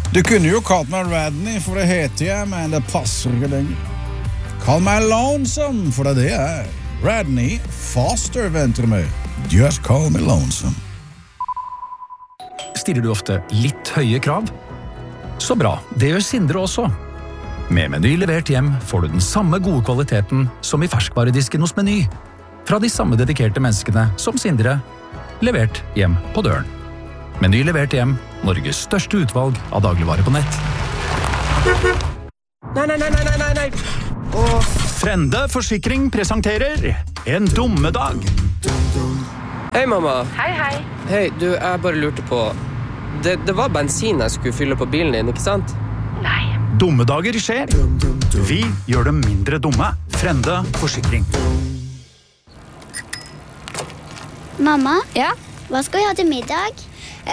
Du kunne jo kalt meg Radney, for det heter jeg, men det passer ikke lenger. Kall meg Lonesome, for det er det jeg er. Radney Foster venter meg. Just call me Lonesome. Stiller du ofte litt høye krav? Så bra, det gjør Sindre også. Med Meny levert hjem får du den samme gode kvaliteten som i ferskvaredisken hos Meny. Fra de samme dedikerte menneskene som Sindre, levert hjem på døren. Meny levert hjem, Norges største utvalg av dagligvarer på nett. Nei. Frende Forsikring presenterer En dommedag. Hei, mamma. Hei. Hei, du, jeg bare lurte på... Det var bensin jeg skulle fylle på bilen din, ikke sant? Nei. Dommedager skjer. Vi gjør dem mindre dumme. Frende Forsikring. Mamma, Ja? hva skal vi ha til middag?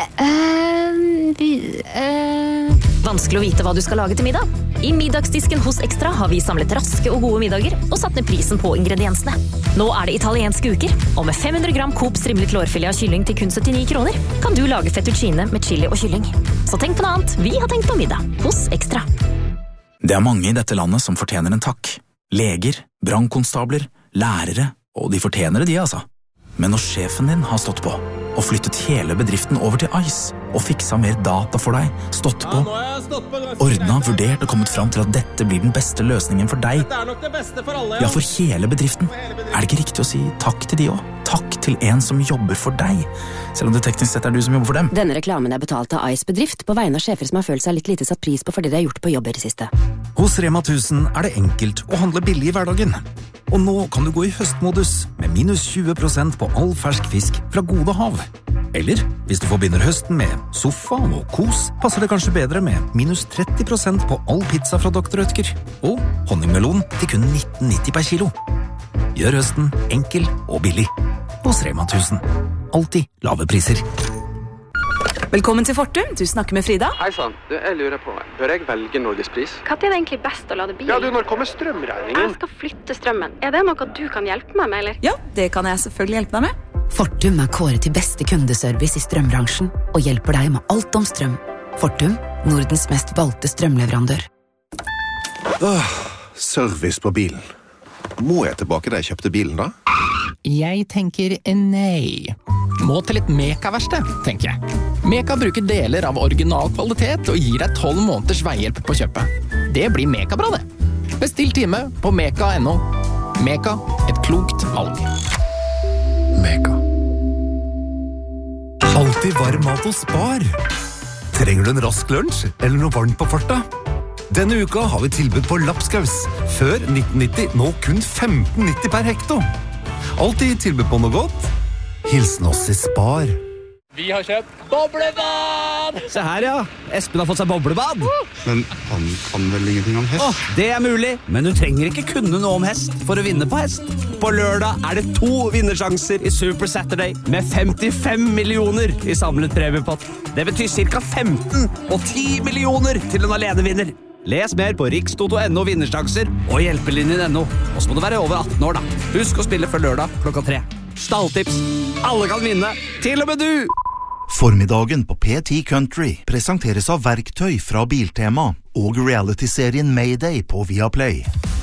Vanskelig å vite hva du skal lage til middag. I middagsdisken hos Extra har vi samlet raske og gode middager og satt ned prisen på ingrediensene. Nå er det italienske uker, og med 500 gram Coop strimlet lårfilet av kylling til kun 79 kroner, kan du lage fettuccine med chili og kylling. Så tenk på noe annet. Vi har tenkt på middag hos Extra. Det er mange i dette landet som fortjener en takk. Leger, brannkonstabler, lærere, og de fortjener det, de altså. Men når sjefen din har stått på, og flyttet hele bedriften over til Ice, og fiksa mer data for deg, stått på, ordnet, vurdert og kommet fram til at dette blir den beste løsningen for deg, ja, for hele bedriften, er det ikke riktig å si takk til de også? Takk til en som jobber for deg, selv om det teknisk sett er du som jobber for dem. Denne reklamen er betalt av Ice bedrift på vegne av sjefer som har følt seg litt lite satt pris på for det de har gjort på jobber i siste. Hos Rema 1000 er det enkelt å handle billig i hverdagen. Og nå kan du gå i høstmodus med minus 20% på all fersk fisk fra Gode Hav. Eller, hvis du forbinder høsten med sofa og kos, passer det kanskje bedre med minus 30% på all pizza fra Dr. Rødtger. Og honningmelon til kun 19,90 per kilo. Gjør høsten enkel og billig. Hos Rema 1000. Alltid lave priser. Velkommen til Fortum, du snakker med Frida. Hei sann, jeg lurer på, bør jeg velge Norgespris? Hva er det egentlig best å lade bilen? Ja, du, når kommer strømregningen? Jeg skal flytte strømmen. Er det noe du kan hjelpe meg med, eller? Ja, det kan jeg selvfølgelig hjelpe deg med. Fortum er kåret til beste kundeservice i strømbransjen og hjelper deg med alt om strøm. Fortum, Nordens mest valgte strømleverandør. Service på bilen. Må jeg tilbake da jeg kjøpte bilen da? Jeg tenker nei. Må til et Meka-verksted, tenker jeg. Meka bruker deler av original kvalitet og gir deg 12 måneders veihjelp på kjøpet. Det blir Meka-bra, det. Bestill time på meka.no. Meka, et klokt valg. Meka. Alltid varm mat hos Spar. Trenger du en rask lunsj eller noe varmt på farta? Denne uka har vi tilbud på lapskaus. Før 1990, nå kun 15,90 per hekto. Alltid tilbud på noe godt. Hilsen oss i Spar. Vi har kjøpt boblebad! Se her, ja. Espen har fått seg boblebad. Men han kan vel ingenting om hest? Det er mulig, men du trenger ikke kunne noe om hest for å vinne på hest. På lørdag er det 2 vinnersjanser i Super Saturday med 55 millioner i samlet premiepott. Det betyr cirka 15 og 10 millioner til en alenevinner. Les mer på rikstoto.no vinnersjanser og hjelpelinjen.no. Og så må du være over 18 år da. Husk å spille før lørdag klokka 3. Stalltips. Alle kan vinne, til og med du! Formiddagen på P10 Country presenteres av verktøy fra Biltema og reality-serien Mayday på Viaplay.